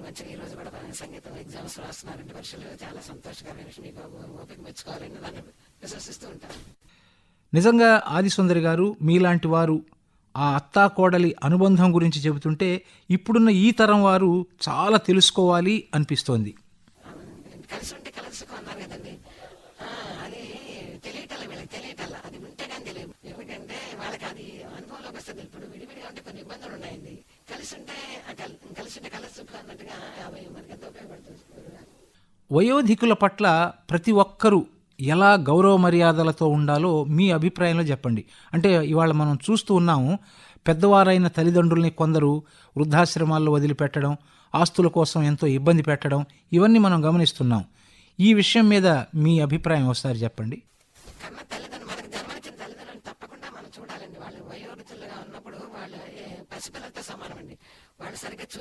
మంచిగా ఈ రోజు కూడా సంగీతం ఎగ్జామ్స్ రాస్తున్నారంటే పరీక్షలు చాలా సంతోషకరమైన విషయం. మీకు ఓపిక మెచ్చుకోవాలని దాన్ని విశ్వసిస్తూ ఉంటాను. నిజంగా ఆదిసుందరి గారు మీలాంటి వారు ఆ అత్తా కోడలి అనుబంధం గురించి చెబుతుంటే ఇప్పుడున్న ఈ తరం వారు చాలా తెలుసుకోవాలి అనిపిస్తోంది. కలిసి ఉంటే కలిసి సుఖం అన్నారు కదండి. అది తెలియటల్లా, వీళ్ళకి తెలియటల్లా. అది ఉంటే కానీ తెలియదు. ఎందుకంటే వాళ్ళకి అది అనుభవంలోకి వస్తుంది. ఇప్పుడు విడివిడిగా ఉంటే కొన్ని ఇబ్బందులు ఉన్నాయండి. కలిసి ఉంటే కలిసి సుఖం అన్నట్టుగా అవి మనకి ఎంతో ఉపయోగపడుతుంది. వయోధికుల పట్ల ప్రతి ఒక్కరూ ఎలా గౌరవ మర్యాదలతో ఉండాలో మీ అభిప్రాయంలో చెప్పండి. అంటే ఇవాళ మనం చూస్తూ ఉన్నాము, పెద్దవారైన తల్లిదండ్రుల్ని కొందరు వృద్ధాశ్రమాల్లో వదిలిపెట్టడం, ఆస్తుల కోసం ఎంతో ఇబ్బంది పెట్టడం, ఇవన్నీ మనం గమనిస్తున్నాం. ఈ విషయం మీద మీ అభిప్రాయం ఒకసారి చెప్పండి. కన్న తల్లిదండ్రులు, మనకు జన్మనిచ్చిన తల్లిదండ్రులను తప్పకుండా మనం చూడాలండి. వాళ్ళు వయోవృద్ధులుగా ఉన్నప్పుడు వాళ్ళు పసిపిల్లలతో సమానం అండి. వాళ్ళు సరిగ్గా